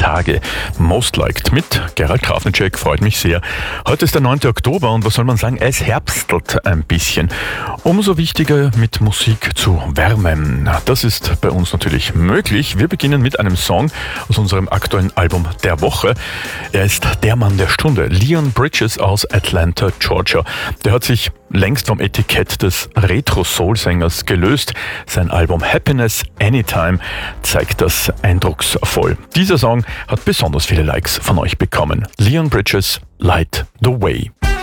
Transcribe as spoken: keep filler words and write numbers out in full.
Tage. Most Liked mit Gerald Krafnicek, freut mich sehr. Heute ist der neunte Oktober und was soll man sagen, es herbstelt ein bisschen. Umso wichtiger, mit Musik zu wärmen. Das ist bei uns natürlich möglich. Wir beginnen mit einem Song aus unserem aktuellen Album der Woche. Er ist der Mann der Stunde, Leon Bridges aus Atlanta, Georgia. Der hat sich längst vom Etikett des Retro-Soul-Sängers gelöst. Sein Album Happiness Anytime zeigt das eindrucksvoll. Dieser Song hat besonders viele Likes von euch bekommen. Leon Bridges, Light the Way.